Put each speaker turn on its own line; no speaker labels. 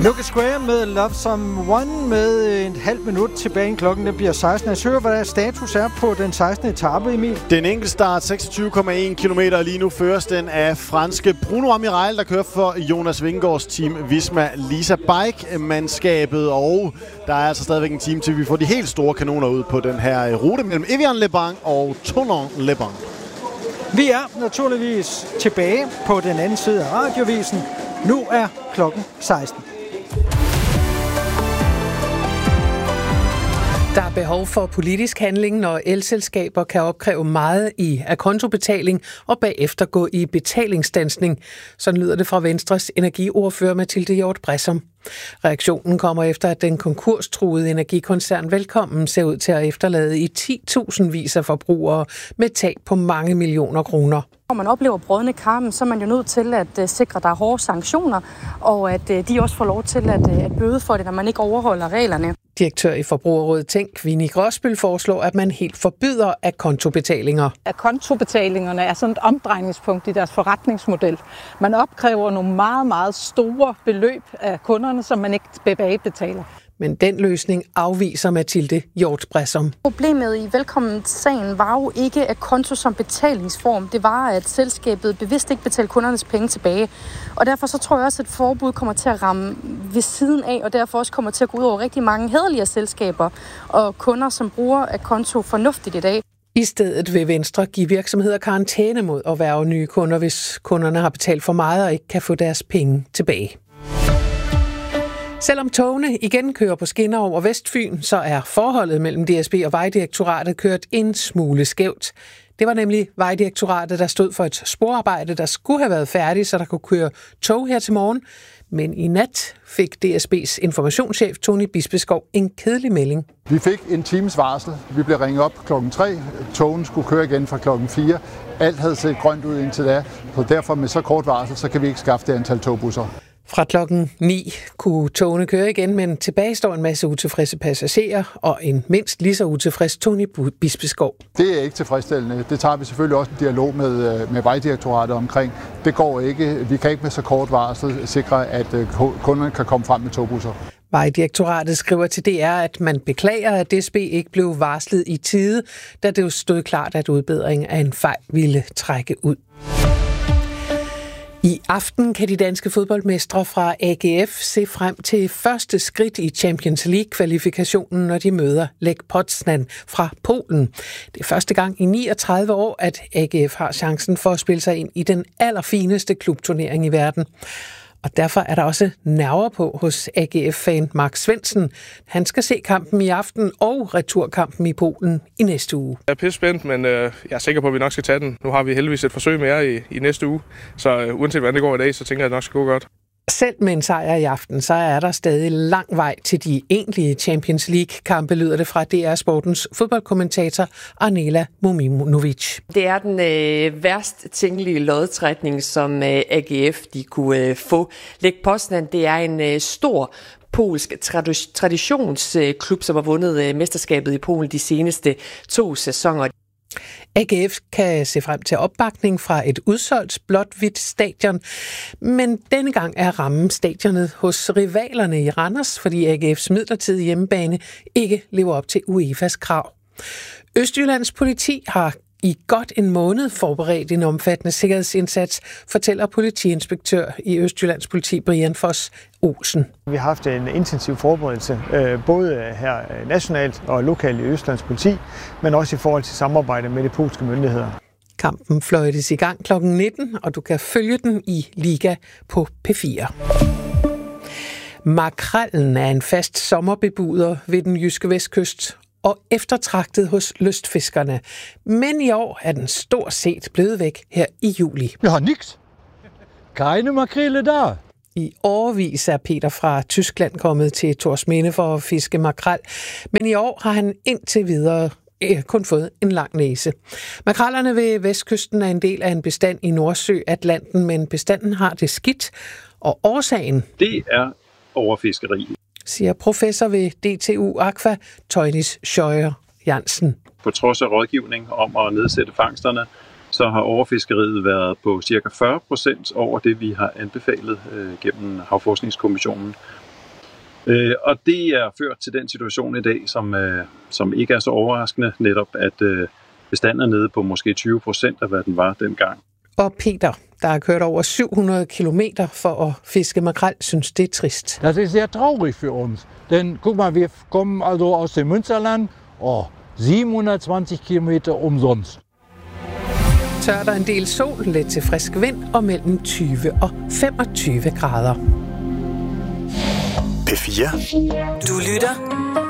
Lucas Graham med Love Someone med en halv minut tilbage i klokken. Det bliver 16. Jeg hører, hvad status er på den 16. etape, Emil.
Den enkeltstart 26,1 km lige nu føres den af franske Bruno Amiral, der kører for Jonas Vingegaards team Visma Lease Bike-mandskabet. Og der er altså stadigvæk en time til, vi får de helt store kanoner ud på den her rute mellem Evian-les-Bains og Thonon-les-Bains.
Vi er naturligvis tilbage på den anden side af radiovisen. Nu er klokken 16.
Der er behov for politisk handling, når elselskaber kan opkræve meget i akontobetaling og bagefter gå i betalingsstandsning. Sådan lyder det fra Venstres energiordfører Mathilde Hjort Bressom. Reaktionen kommer efter, at den konkurstruede energikoncern Velkommen ser ud til at efterlade i 10.000 af forbrugere med tab på mange millioner kroner.
Når man oplever brodne kar, så er man jo nødt til at sikre, at der er hårde sanktioner, og at de også får lov til at bøde for det, når man ikke overholder reglerne.
Direktør i Forbrugerrådet Tænk, Vinnie Gråsbøl, foreslår, at man helt forbyder akontobetalinger.
Akontobetalingerne er sådan et omdrejningspunkt i deres forretningsmodel. Man opkræver nogle meget, meget store beløb af kunderne, som man ikke tilbagebetaler.
Men den løsning afviser Mathilde Hjort Bressom.
Problemet i Velkommen-sagen var jo ikke akonto som betalingsform. Det var, at selskabet bevidst ikke betalte kundernes penge tilbage. Og derfor så tror jeg også, at forbud kommer til at ramme ved siden af, og derfor også kommer til at gå ud over rigtig mange hæderlige selskaber og kunder, som bruger akonto fornuftigt i dag.
I stedet vil Venstre give virksomheder karantæne mod at hverve nye kunder, hvis kunderne har betalt for meget og ikke kan få deres penge tilbage. Selvom togene igen kører på skinner over Vestfyn, så er forholdet mellem DSB og Vejdirektoratet kørt en smule skævt. Det var nemlig Vejdirektoratet, der stod for et sporarbejde, der skulle have været færdigt, så der kunne køre tog her til morgen. Men i nat fik DSB's informationschef Tony Bispeskov en kedelig melding.
Vi fik en times varsel. Vi blev ringet op klokken 3. Togen skulle køre igen fra klokken 4. Alt havde set grønt ud indtil da, så derfor med så kort varsel, så kan vi ikke skaffe det antal togbusser.
Fra klokken 9 kunne togene køre igen, men tilbage står en masse utilfredse passagerer og en mindst lige så utilfreds Tony Bispeskov.
Det er ikke tilfredsstillende. Det tager vi selvfølgelig også en dialog med Vejdirektoratet omkring. Det går ikke. Vi kan ikke med så kort varsel sikre, at kunderne kan komme frem med togbusser.
Vejdirektoratet skriver til DR, at man beklager, at DSB ikke blev varslet i tide, da det jo stod klart, at udbedring af en fejl ville trække ud. I aften kan de danske fodboldmestre fra AGF se frem til første skridt i Champions League-kvalifikationen, når de møder Lech Poznan fra Polen. Det er første gang i 39 år, at AGF har chancen for at spille sig ind i den allerfineste klubturnering i verden. Og derfor er der også nerver på hos AGF-fan Mark Svendsen. Han skal se kampen i aften og returkampen i Polen i næste uge.
Jeg er pisse spændt, men jeg er sikker på, at vi nok skal tage den. Nu har vi heldigvis et forsøg mere i næste uge, så uanset hvordan det går i dag, så tænker jeg, at det nok skal gå godt.
Selv med en sejr i aften, så er der stadig lang vej til de egentlige Champions League-kampe, lyder det fra DR Sportens fodboldkommentator Arnela Mominovic.
Det er den værst tænkelige lodtrækning, som AGF de kunne få. Lech Poznan, det er en stor polsk traditionsklub, som har vundet mesterskabet i Polen de seneste 2 sæsoner.
AGF kan se frem til opbakning fra et udsolgt blåt-hvidt stadion, men denne gang er rammen stadionet hos rivalerne i Randers, fordi AGF's midlertidige hjemmebane ikke lever op til UEFA's krav. Østjyllands politi har i godt en måned forberedt en omfattende sikkerhedsindsats, fortæller politiinspektør i Østjyllands politi Brian Foss Olsen.
Vi har haft en intensiv forberedelse, både her nationalt og lokalt i Østjyllands politi, men også i forhold til samarbejde med de polske myndigheder.
Kampen fløjtes i gang kl. 19, og du kan følge den i Liga på P4. Makrellen er en fast sommerbebuder ved den jyske vestkyst og eftertragtet hos lystfiskerne. Men i år er den stort set blevet væk her i juli.
Jeg har niks. Keine makrille der.
I årevis er Peter fra Tyskland kommet til Thorsminde for at fiske makrel, men i år har han indtil videre kun fået en lang næse. Makrellerne ved vestkysten er en del af en bestand i Nordsø-Atlanten, men bestanden har det skidt, og årsagen...
Det er overfiskeri,
siger professor ved DTU Aqua, Tøjnis Schøjer Jansen.
På trods af rådgivning om at nedsætte fangsterne, så har overfiskeriet været på ca. 40% over det, vi har anbefalet gennem Havforskningskommissionen. Og det er ført til den situation i dag, som ikke er så overraskende, netop at bestanden er nede på måske 20% af, hvad den var dengang.
Og Peter, der har kørt over 700 kilometer for at fiske makrel, synes det er trist.
Das ist sehr traurig für uns. Denn guck mal, wir kommen also aus dem Münsterland og 720 kilometer umsonst.
Tør der en del sol, lidt til frisk vind og mellem 20 og 25 grader.
P4. Du lytter